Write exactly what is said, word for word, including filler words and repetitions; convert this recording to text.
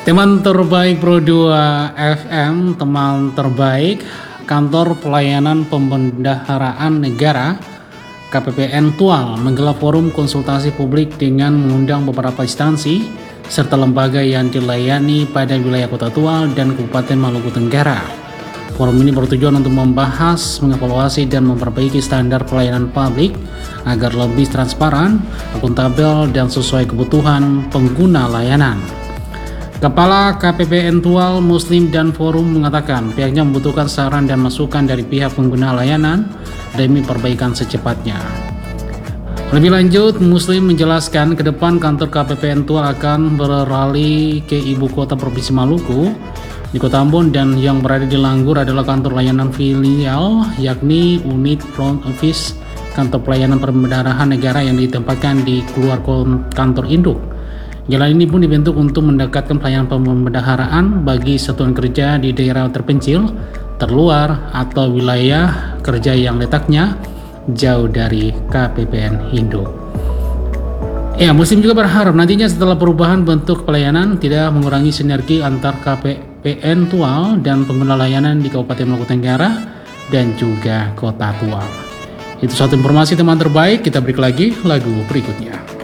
Teman terbaik Pro dua F M, teman terbaik Kantor Pelayanan Pembendaharaan Negara K P P N Tual menggelar forum konsultasi publik dengan mengundang beberapa instansi serta lembaga yang dilayani pada wilayah Kota Tual dan Kabupaten Maluku Tenggara. Forum ini bertujuan untuk membahas, mengevaluasi, dan memperbaiki standar pelayanan publik agar lebih transparan, akuntabel, dan sesuai kebutuhan pengguna layanan. Kepala K P P N Tual Muslim dan Forum mengatakan pihaknya membutuhkan saran dan masukan dari pihak pengguna layanan demi perbaikan secepatnya. Lebih lanjut, Muslim menjelaskan ke depan kantor K P P N Tual akan beralih ke ibu kota Provinsi Maluku di Kota Ambon, dan yang berada di Langgur adalah kantor layanan filial yakni unit front office kantor pelayanan pembendaharahan negara yang ditempatkan di keluar kantor induk. Jalan ini pun dibentuk untuk mendekatkan pelayanan pembendaharaan bagi satuan kerja di daerah terpencil, terluar, atau wilayah kerja yang letaknya jauh dari K P P N induk. Ya, Muslim juga berharap nantinya setelah perubahan bentuk pelayanan tidak mengurangi sinergi antar K P P N Tual dan pengguna layanan di Kabupaten Maluku Tenggara dan juga Kota Tual. Itu satu informasi teman terbaik, kita break lagi lagu berikutnya.